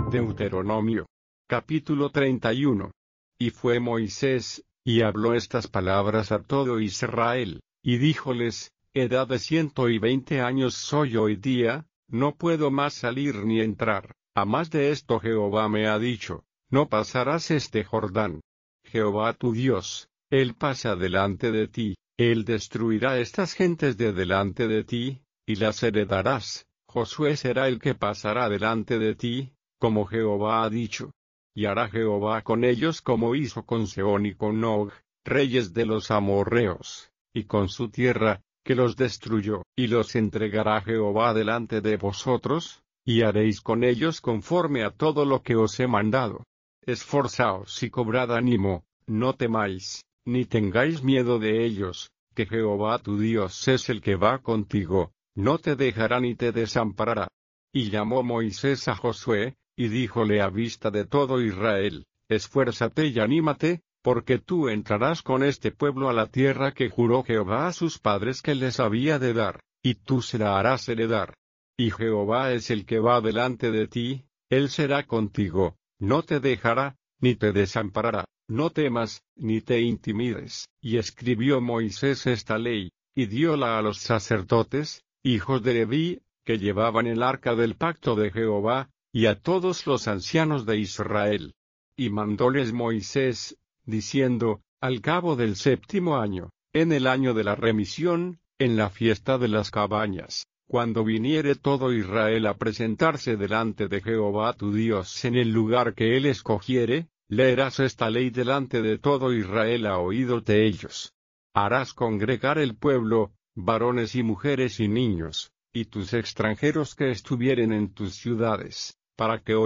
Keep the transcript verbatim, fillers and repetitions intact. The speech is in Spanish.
Deuteronomio. Capítulo treinta y uno. Y fue Moisés, y habló estas palabras a todo Israel, y díjoles: Edad de ciento y veinte años soy hoy día, no puedo más salir ni entrar. A más de esto Jehová me ha dicho: no pasarás este Jordán. Jehová tu Dios, Él pasa delante de ti, Él destruirá estas gentes de delante de ti, y las heredarás. Josué será el que pasará delante de ti, como Jehová ha dicho. Y hará Jehová con ellos como hizo con Sehón y con Og, reyes de los amorreos, y con su tierra, que los destruyó. Y los entregará Jehová delante de vosotros, y haréis con ellos conforme a todo lo que os he mandado. Esforzaos y cobrad ánimo, no temáis, ni tengáis miedo de ellos, que Jehová tu Dios es el que va contigo, no te dejará ni te desamparará. Y llamó Moisés a Josué, y díjole a vista de todo Israel: esfuérzate y anímate, porque tú entrarás con este pueblo a la tierra que juró Jehová a sus padres que les había de dar, y tú se la harás heredar. Y Jehová es el que va delante de ti, Él será contigo, no te dejará, ni te desamparará, no temas, ni te intimides. Y escribió Moisés esta ley, y dióla a los sacerdotes, hijos de Leví, que llevaban el arca del pacto de Jehová, y a todos los ancianos de Israel. Y mandóles Moisés, diciendo: al cabo del séptimo año, en el año de la remisión, en la fiesta de las cabañas, cuando viniere todo Israel a presentarse delante de Jehová tu Dios en el lugar que él escogiere, leerás esta ley delante de todo Israel a oídos de ellos. Harás congregar el pueblo, varones y mujeres y niños, y tus extranjeros que estuvieren en tus ciudades, para que